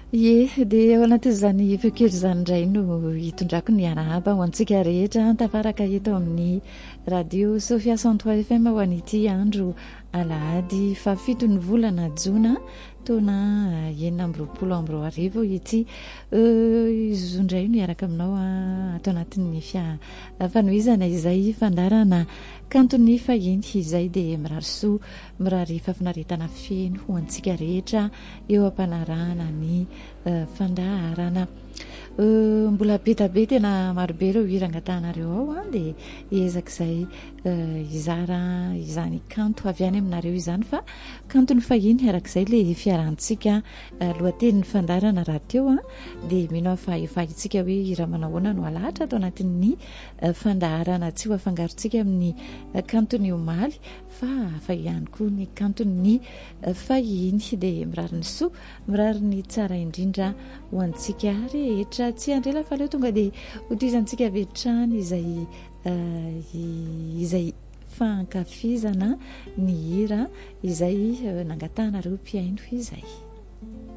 Ie dia ao anatin'izany fekely izany indray no hitondrako ny arahaba ho antsika rehetra tafaraka eto amin'ny radio Sofia 103 FM ho an'ity andro alahady fa 7 ny volana jona taona 2020 ity izy indray no hiaraka aminao atao anatin'ny fanohizana izay fandarana kantony fahiny izay dia mirarisoa mirary fafinaretana feno ho antsika rehetra eo ampanarahana ny fandaharana mbola betabe tena marobe ireo hirangatanareo ao dia ezak'izay izara izany kanto avy any aminareo izany fa kanto ny fahiny arak'izay le fiarantsika lohatenin'ny fandarana raha teo dia mino fa efahintsika hoe iramanahona no alahatra atao anatin'ny fandaharana tsy ho afangarontsika amin'ny kantony omaly fa afa ihany koa ny kantony fahiny dia mirary ny soa mirary ny tsara indrindra ho antsika rehetra tsy andrela fa leo tonga dia hotizantsika vetrany izay fankafizana ny hira izay nangatanareo mpiaino izay.